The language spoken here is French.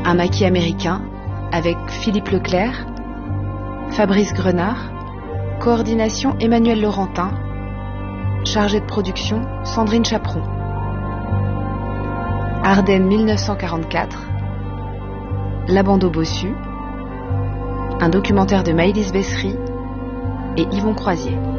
Un maquis américain avec Philippe Leclerc, Fabrice Grenard, coordination Emmanuel Laurentin, chargée de production Sandrine Chaperon. Ardennes 1944, La bande au bossu, un documentaire de Maëlys Bessery et Yvon Croisier.